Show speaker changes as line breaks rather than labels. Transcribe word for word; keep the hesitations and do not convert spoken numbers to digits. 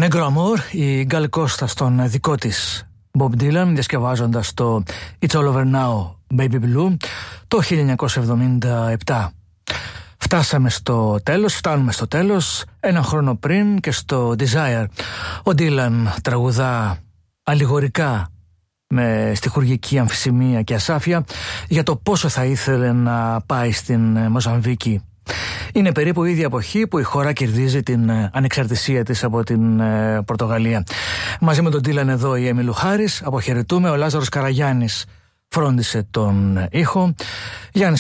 Negro Amor, η Gal Costa στον δικό της Bob Dylan, διασκευάζοντας το It's All Over Now, Baby Blue, το χίλια εννιακόσια εβδομήντα επτά. Φτάσαμε στο τέλος, φτάνουμε στο τέλος, έναν χρόνο πριν, και στο Desire ο Dylan τραγουδά αλληγορικά με στιχουργική αμφισημία και ασάφεια για το πόσο θα ήθελε να πάει στην Μοζαμβίκη. Είναι περίπου η ίδια εποχή που η χώρα κερδίζει την ανεξαρτησία της από την Πορτογαλία. Μαζί με τον Dylan εδώ η Έμιλου Χάρης, αποχαιρετούμε. Ο Λάζαρος Καραγιάννης φρόντισε τον ήχο. Γιάννης